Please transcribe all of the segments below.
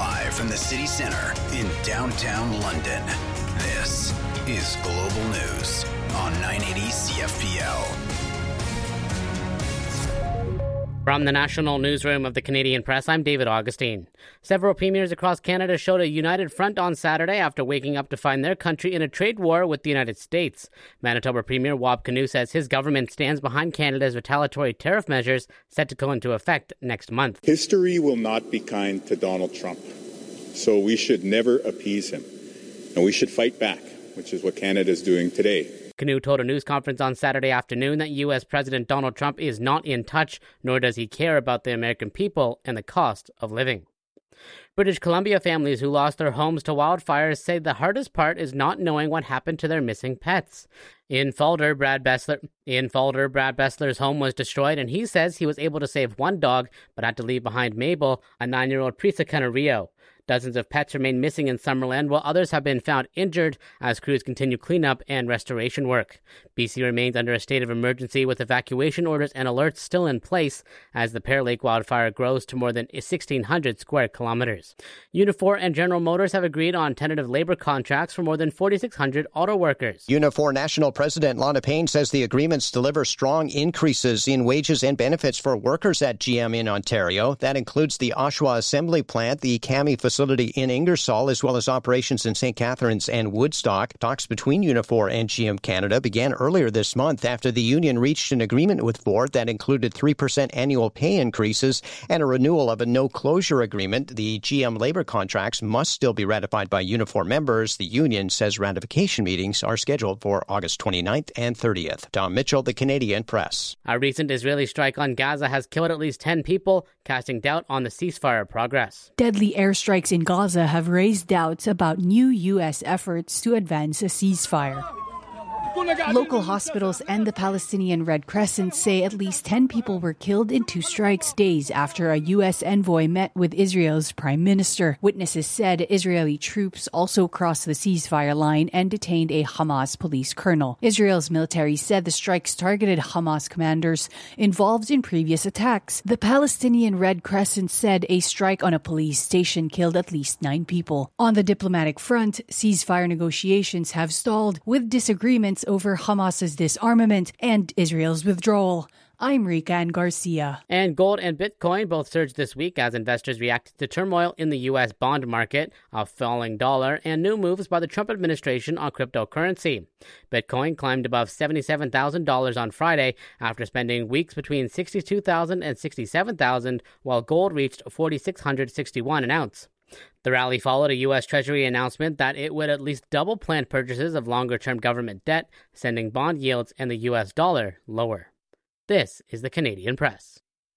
Live from the city centre in downtown London, this is Global News on 980 CFPL. From the National Newsroom of the Canadian Press, I'm David Augustine. Several premiers across Canada showed a united front on Saturday after waking up to find their country in a trade war with the United States. Manitoba Premier Wab Kinew says his government stands behind Canada's retaliatory tariff measures set to go into effect next month. History will not be kind to Donald Trump, so we should never appease him. And we should fight back, which is what Canada is doing today. Kinew told a news conference on Saturday afternoon that U.S. President Donald Trump is not in touch, nor does he care about the American people and the cost of living. British Columbia families who lost their homes to wildfires say the hardest part is not knowing what happened to their missing pets. In Falder, Brad Bessler's home was destroyed, and he says he was able to save one dog, but had to leave behind Mabel, a 9-year-old Prisa Canario. Dozens of pets remain missing in Summerland, while others have been found injured as crews continue cleanup and restoration work. BC remains under a state of emergency with evacuation orders and alerts still in place as the Pear Lake wildfire grows to more than 1,600 square kilometers. Unifor and General Motors have agreed on tentative labor contracts for more than 4,600 auto workers. Unifor National President Lana Payne says the agreements deliver strong increases in wages and benefits for workers at GM in Ontario. That includes the Oshawa Assembly Plant, the Kami facility in Ingersoll, as well as operations in St. Catharines and Woodstock. Talks between Unifor and GM Canada began earlier this month after the union reached an agreement with Ford that included 3% annual pay increases and a renewal of a no-closure agreement. The GM labor contracts must still be ratified by Unifor members. The union says ratification meetings are scheduled for August 29th and 30th. Tom Mitchell, The Canadian Press. A recent Israeli strike on Gaza has killed at least 10 people, casting doubt on the ceasefire progress. Deadly airstrikes in Gaza have raised doubts about new U.S. efforts to advance a ceasefire. Local hospitals and the Palestinian Red Crescent say at least 10 people were killed in two strikes days after a U.S. envoy met with Israel's prime minister. Witnesses said Israeli troops also crossed the ceasefire line and detained a Hamas police colonel. Israel's military said the strikes targeted Hamas commanders involved in previous attacks. The Palestinian Red Crescent said a strike on a police station killed at least 9 people. On the diplomatic front, ceasefire negotiations have stalled with disagreements over Hamas's disarmament and Israel's withdrawal. I'm Rika and Garcia. And gold and Bitcoin both surged this week as investors reacted to turmoil in the U.S. bond market, a falling dollar, and new moves by the Trump administration on cryptocurrency. Bitcoin climbed above $77,000 on Friday after spending weeks between $62,000 and $67,000, while gold reached $4,661 an ounce. The rally followed a U.S. Treasury announcement that it would at least double planned purchases of longer-term government debt, sending bond yields and the U.S. dollar lower. This is the Canadian Press.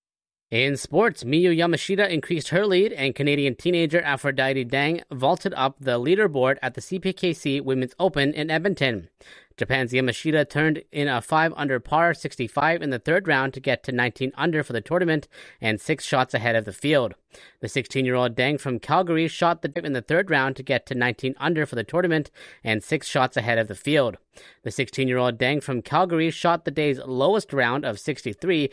In sports, Miyu Yamashita increased her lead, and Canadian teenager Aphrodite Dang vaulted up the leaderboard at the CPKC Women's Open in Edmonton. Japan's Yamashita turned in a 5-under par 65 in the third round to get to 19 under for the tournament and 6 shots ahead of the field. The 16-year-old Dang from Calgary shot the in the third round to get to 19 under for the tournament and 6 shots ahead of the field. The 16-year-old Dang from Calgary shot the day's lowest round of 63